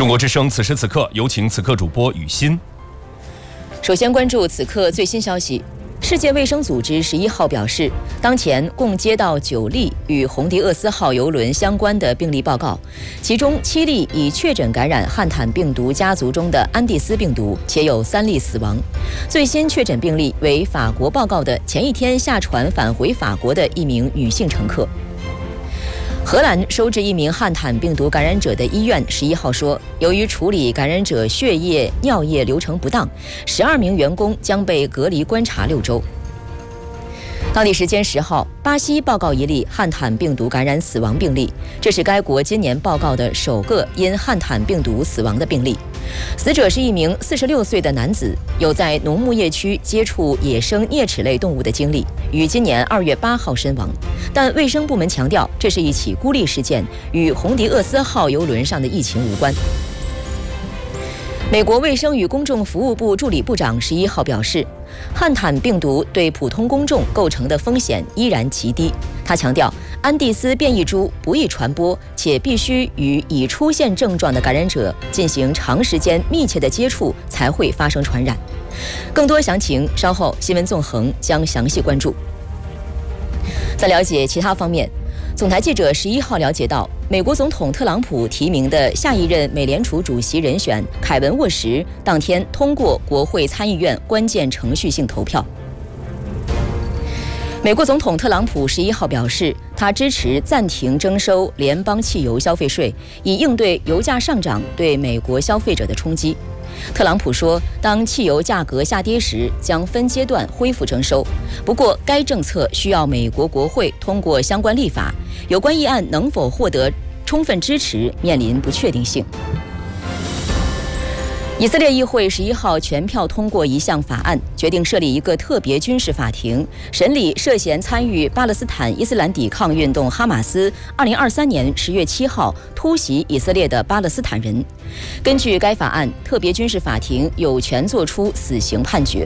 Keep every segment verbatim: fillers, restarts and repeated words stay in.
中国之声此时此刻有请此刻主播雨欣。 首先关注此刻最新消息。世界卫生组织十一号表示，当前共接到九例与红迪厄斯号邮轮相关的病例报告，其中七例已确诊感染汉坦病毒家族中的安第斯病毒，且有三例死亡。最新确诊病例为法国报告的前一天下船返回法国的一名女性乘客。荷兰收治一名汉坦病毒感染者的医院十一号说，由于处理感染者血液、尿液流程不当，十二名员工将被隔离观察六周。当地时间十号，巴西报告一例汉坦病毒感染死亡病例，这是该国今年报告的首个因汉坦病毒死亡的病例。死者是一名四十六岁的男子，有在农牧业区接触野生啮齿类动物的经历，于今年二月八号身亡。但卫生部门强调，这是一起孤立事件，与红迪厄斯号邮轮上的疫情无关。美国卫生与公众服务部助理部长十一号表示，汉坦病毒对普通公众构成的风险依然极低。他强调，安第斯变异株不易传播，且必须与已出现症状的感染者进行长时间密切的接触才会发生传染。更多详情，稍后新闻纵横将详细关注。在了解其他方面，总台记者十一号了解到，美国总统特朗普提名的下一任美联储主席人选凯文沃什当天通过国会参议院关键程序性投票。美国总统特朗普十一号表示，他支持暂停征收联邦汽油消费税，以应对油价上涨对美国消费者的冲击。特朗普说，当汽油价格下跌时，将分阶段恢复征收。不过，该政策需要美国国会通过相关立法，有关议案能否获得充分支持，面临不确定性。以色列议会十一号全票通过一项法案，决定设立一个特别军事法庭，审理涉嫌参与巴勒斯坦伊斯兰抵抗运动哈马斯二零二三年十月七号突袭以色列的巴勒斯坦人。根据该法案，特别军事法庭有权作出死刑判决。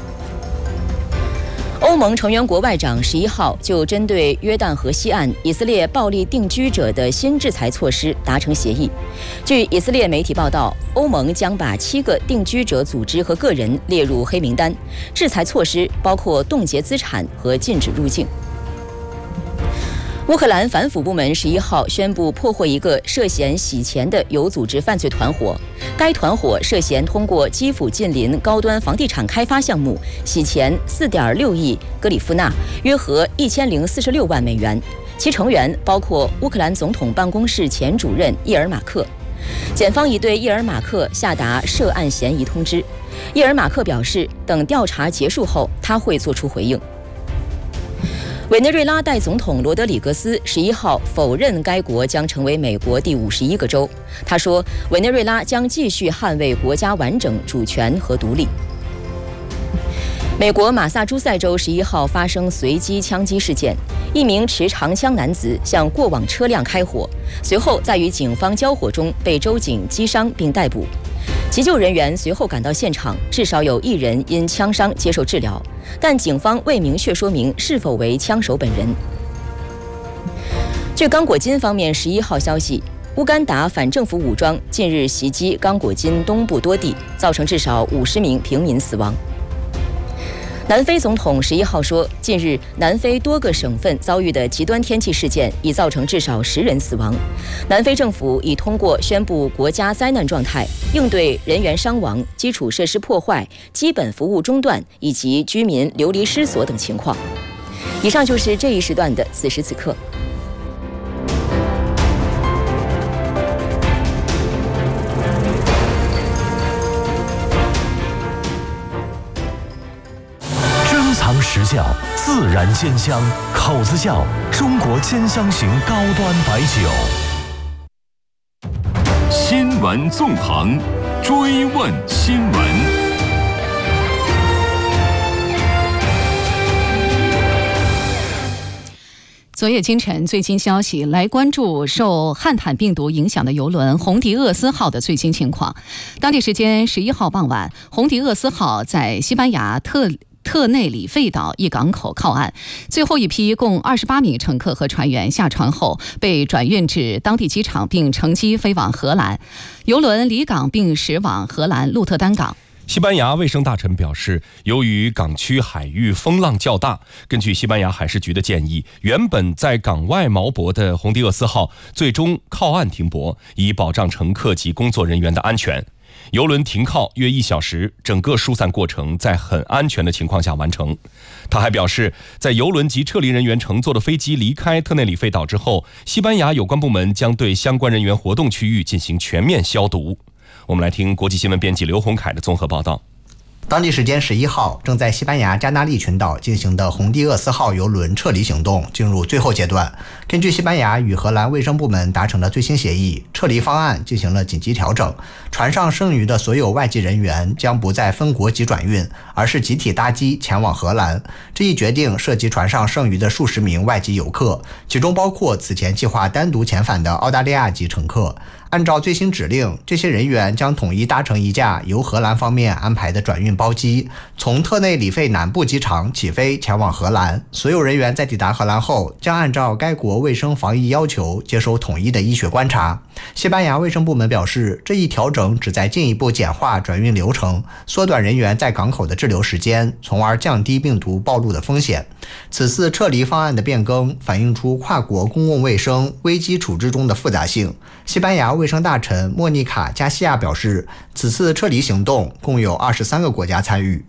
欧盟成员国外长十一号就针对约旦河西岸以色列暴力定居者的新制裁措施达成协议。据以色列媒体报道，欧盟将把七个定居者组织和个人列入黑名单，制裁措施包括冻结资产和禁止入境。乌克兰反腐部门十一号宣布破获一个涉嫌洗钱的有组织犯罪团伙，该团伙涉嫌通过基辅近邻高端房地产开发项目洗钱四点六亿格里夫纳，约合一千零四十六万美元。其成员包括乌克兰总统办公室前主任叶尔马克。检方已对叶尔马克下达涉案嫌疑通知。叶尔马克表示，等调查结束后，他会做出回应。委内瑞拉代总统罗德里格斯十一号否认该国将成为美国第五十一个州。他说，委内瑞拉将继续捍卫国家完整、主权和独立。美国马萨诸塞州十一号发生随机枪击事件，一名持长枪男子向过往车辆开火，随后在与警方交火中被州警击伤并逮捕。急救人员随后赶到现场，至少有一人因枪伤接受治疗，但警方未明确说明是否为枪手本人。据刚果金方面十一号消息，乌干达反政府武装近日袭击刚果金东部多地，造成至少五十名平民死亡。南非总统十一号说，近日南非多个省份遭遇的极端天气事件已造成至少十人死亡。南非政府已通过宣布国家灾难状态，应对人员伤亡、基础设施破坏、基本服务中断以及居民流离失所等情况。以上就是这一时段的此时此刻。 藏实窖，自然鲜香，口子窖，中国鲜香型高端白酒。 新闻纵横，追问新闻。 昨夜今晨最新消息，来关注受汉坦病毒影响的邮轮红迪厄斯号的最新情况。当地时间十一号傍晚，红迪厄斯号在西班牙特特内里费岛一港口靠岸。最后一批共二十八名乘客和船员下船后被转运至当地机场，并乘机飞往荷兰。邮轮离港并驶往荷兰鹿特丹港。 西班牙卫生大臣表示，由于港区海域风浪较大，根据西班牙海事局的建议，原本在港外锚泊的红迪厄斯号最终靠岸停泊，以保障乘客及工作人员的安全。邮轮停靠约一小时，整个疏散过程在很安全的情况下完成。他还表示，在邮轮及撤离人员乘坐的飞机离开特内里费岛之后，西班牙有关部门将对相关人员活动区域进行全面消毒。我们来听国际新闻编辑刘洪凯的综合报道。 当地时间十一号，正在西班牙加那利群岛进行的红迪厄斯号邮轮撤离行动进入最后阶段。根据西班牙与荷兰卫生部门达成的最新协议，撤离方案进行了紧急调整。船上剩余的所有外籍人员将不再分国籍转运，而是集体搭机前往荷兰。这一决定涉及船上剩余的数十名外籍游客，其中包括此前计划单独遣返的澳大利亚籍乘客。按照最新指令，这些人员将统一搭乘一架由荷兰方面安排的转运包机，从特内里费南部机场起飞前往荷兰。所有人员在抵达荷兰后，将按照该国卫生防疫要求接受统一的医学观察。西班牙卫生部门表示，这一调整旨在进一步简化转运流程，缩短人员在港口的滞留时间，从而降低病毒暴露的风险。此次撤离方案的变更反映出跨国公共卫生危机处置中的复杂性。西班牙卫生大臣莫妮卡·加西亚表示，此次撤离行动共有二十三个国家参与。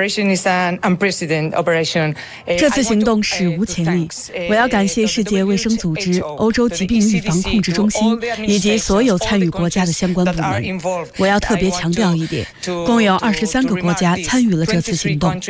这次行动史无前例，我要感谢世界卫生组织、欧洲疾病预防控制中心以及所有参与国家的相关部门。我要特别强调一点，共有二十三个国家参与了这次行动。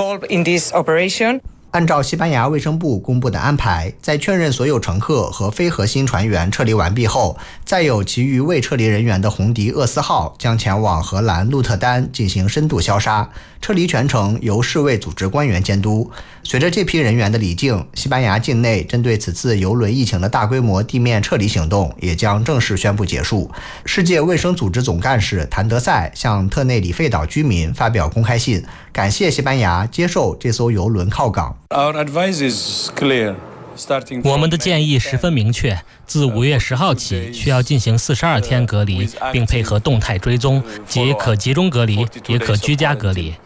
按照西班牙卫生部公布的安排，在确认所有乘客和非核心船员撤离完毕后，载有其余未撤离人员的红迪厄斯号将前往荷兰鹿特丹进行深度消杀，撤离全程由世卫组织官员监督。随着这批人员的离境，西班牙境内针对此次邮轮疫情的大规模地面撤离行动也将正式宣布结束。世界卫生组织总干事谭德赛向特内里费岛居民发表公开信，感谢西班牙接受这艘邮轮靠港。 我们的建议十分明确，自五月十号起需要进行四十二天隔离，并配合动态追踪，即可集中隔离，也可居家隔离。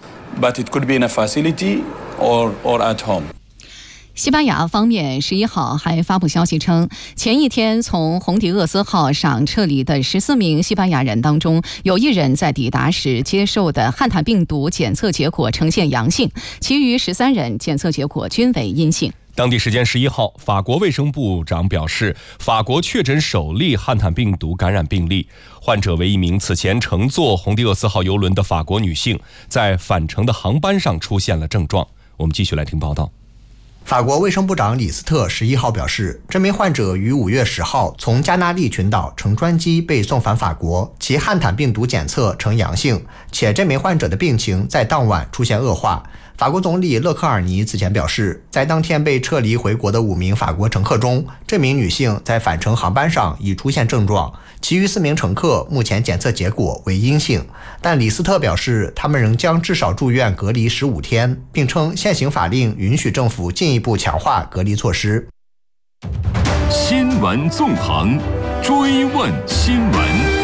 西班牙方面十一号还发布消息称，前一天从红迪厄斯号上撤离的十四名西班牙人当中，有一人在抵达时接受的汉坦病毒检测结果呈现阳性，其余十三人检测结果均为阴性。 当地时间十一号，法国卫生部长表示，法国确诊首例汉坦病毒感染病例，患者为一名此前乘坐红迪厄斯号邮轮的法国女性，在返程的航班上出现了症状。我们继续来听报道。 法国卫生部长李斯特十一号表示，这名患者于五月十号从加那利群岛乘专机被送返法国，其汉坦病毒检测呈阳性，且这名患者的病情在当晚出现恶化。法国总理勒克尔尼此前表示，在当天被撤离回国的五名法国乘客中，这名女性在返程航班上已出现症状，其余四名乘客目前检测结果为阴性。但李斯特表示，他们仍将至少住院隔离十五天，并称现行法令允许政府进一步强化隔离措施。 新闻纵横，追问新闻。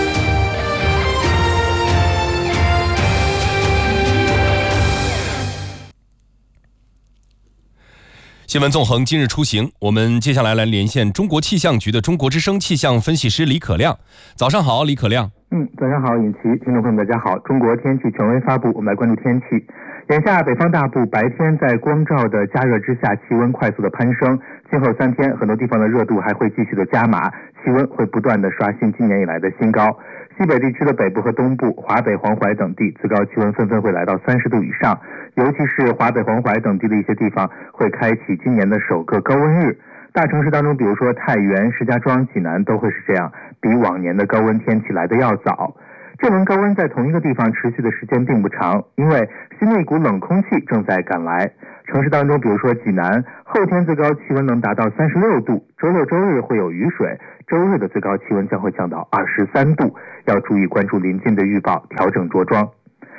新闻纵横今日出行，我们接下来来连线中国气象局的中国之声气象分析师李可亮。早上好，李可亮。 嗯，早上好，尹奇，听众朋友们大家好。中国天气权威发布，我们来关注天气。眼下北方大部白天在光照的加热之下，气温快速的攀升，今后三天很多地方的热度还会继续的加码，气温会不断的刷新今年以来的新高。西北地区的北部和东部、华北、黄淮等地，最高气温纷纷会来到三十度以上，尤其是华北、黄淮等地的一些地方会开启今年的首个高温日。大城市当中，比如说太原、石家庄、济南都会是这样，比往年的高温天气来的要早。这轮高温在同一个地方持续的时间并不长，因为新的一股冷空气正在赶来。城市当中，比如说济南，后天最高气温能达到三十六度，周六周日会有雨水，周日的最高气温将会降到二十三度，要注意关注临近的预报，调整着装。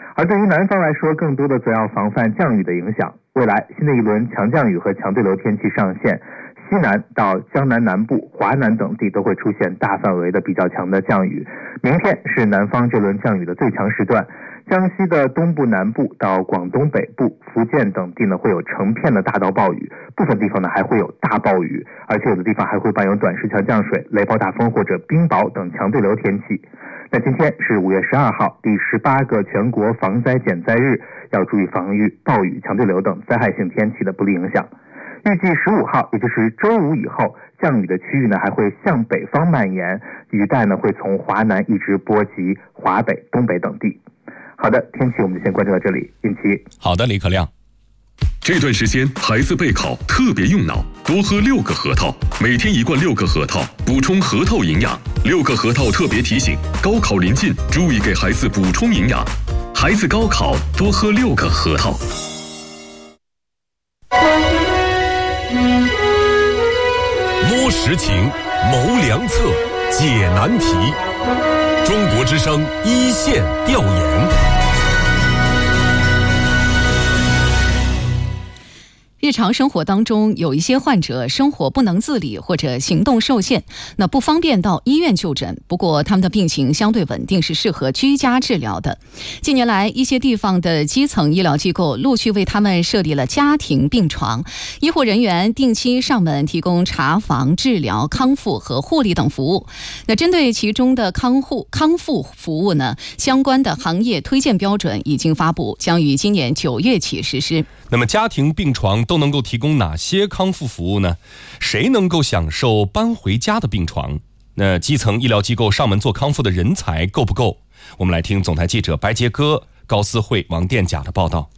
而对于南方来说，更多的则要防范降雨的影响。未来新的一轮强降雨和强对流天气上线，西南到江南南部、华南等地都会出现大范围的比较强的降雨。明天是南方这轮降雨的最强时段，江西的东部、南部到广东北部、福建等地呢会有成片的大到暴雨，部分地方呢还会有大暴雨，而且有的地方还会伴有短时强降水、雷暴大风或者冰雹等强对流天气。那今天是五月十二号，第十八个全国防灾减灾日，要注意防御暴雨、强对流等灾害性天气的不利影响。预计十五号，也就是周五以后，降雨的区域呢还会向北方蔓延，雨带呢会从华南一直波及华北、东北等地。好的，天气我们就先关注到这里。运气好的，李可亮。 这段时间孩子备考特别用脑，多喝六个核桃，每天一罐六个核桃，补充核桃营养。六个核桃特别提醒：高考临近，注意给孩子补充营养。孩子高考多喝六个核桃。 摸实情，谋良策，解难题。中国之声一线调研。 日常生活当中，有一些患者生活不能自理或者行动受限，那不方便到医院就诊。不过他们的病情相对稳定，是适合居家治疗的。近年来，一些地方的基层医疗机构陆续为他们设立了家庭病床，医护人员定期上门提供查房、治疗、康复和护理等服务。那针对其中的康复康复服务呢，相关的行业推荐标准已经发布，将于今年九月起实施。 那么家庭病床都能够提供哪些康复服务呢？谁能够享受搬回家的病床？那基层医疗机构上门做康复的人才够不够？我们来听总台记者白杰哥、高思慧、王殿甲的报道。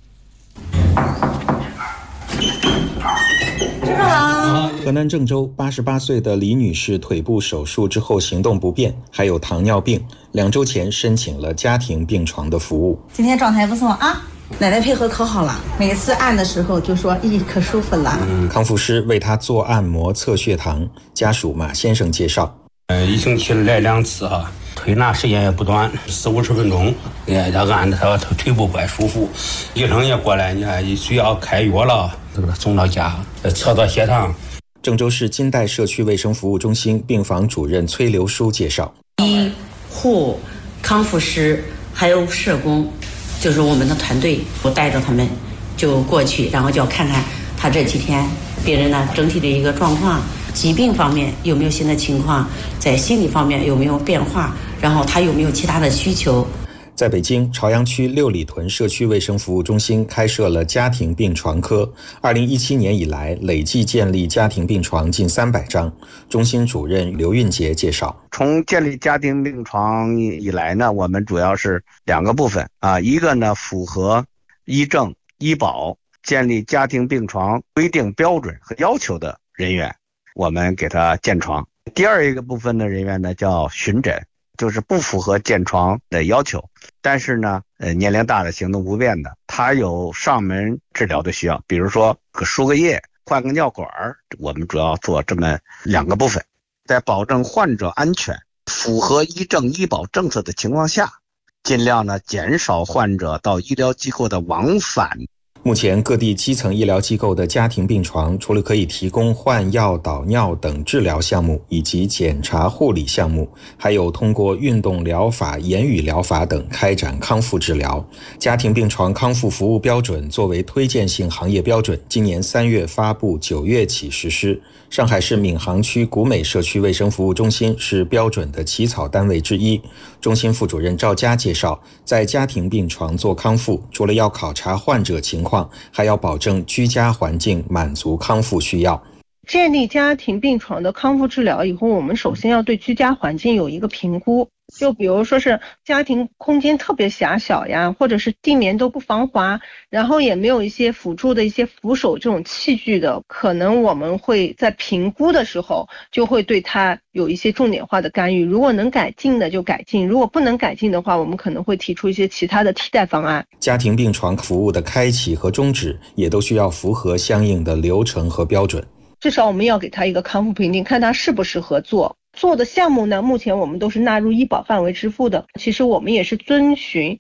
河南郑州八十八岁的李女士腿部手术之后行动不便，还有糖尿病，两周前申请了家庭病床的服务。 今天状态不错啊，奶奶配合可好了，每次按的时候就说咦可舒服了。 嗯，康复师为她做按摩测血糖，家属马先生介绍， 呃，一星期来两次哈，推拿时间也不短，四五十分钟，给他按的他腿部怪舒服。医生也过来，你看需要开药了，这个送到家，测到血糖。 郑州市金代社区卫生服务中心病房主任崔留书介绍， 医护、康复师还有社工，就是我们的团队，我带着他们就过去，然后就要看看他这几天病人呢整体的一个状况，疾病方面有没有新的情况，在心理方面有没有变化，然后他有没有其他的需求。 在北京朝阳区六里屯社区卫生服务中心开设了家庭病床科，二零一七年以来累计建立家庭病床近三百张。中心主任刘运杰介绍， 从建立家庭病床以来呢，我们主要是两个部分啊，一个呢符合医政医保建立家庭病床规定标准和要求的人员，我们给他建床。第二一个部分的人员呢叫巡诊，就是不符合建床的要求，但是呢，呃，年龄大的、行动不便的，他有上门治疗的需要，比如说输个液、换个尿管，我们主要做这么两个部分，在保证患者安全、符合医政医保政策的情况下，尽量呢减少患者到医疗机构的往返。 目前各地基层医疗机构的家庭病床除了可以提供换药、导尿等治疗项目以及检查护理项目，还有通过运动疗法、言语疗法等开展康复治疗。家庭病床康复服务标准作为推荐性行业标准，今年三月发布，九月起实施。上海市闵行区古美社区卫生服务中心是标准的起草单位之一。中心副主任赵佳介绍，在家庭病床做康复，除了要考察患者情况，还要保证居家环境满足康复需要。 建立家庭病床的康复治疗以后，我们首先要对居家环境有一个评估，就比如说是家庭空间特别狭小呀，或者是地面都不防滑，然后也没有一些辅助的一些扶手这种器具的，可能我们会在评估的时候就会对它有一些重点化的干预，如果能改进的就改进，如果不能改进的话，我们可能会提出一些其他的替代方案。 家庭病床服务的开启和终止也都需要符合相应的流程和标准。 至少我们要给他一个康复评定，看他适不适合做。做的项目呢，目前我们都是纳入医保范围支付的。其实我们也是遵循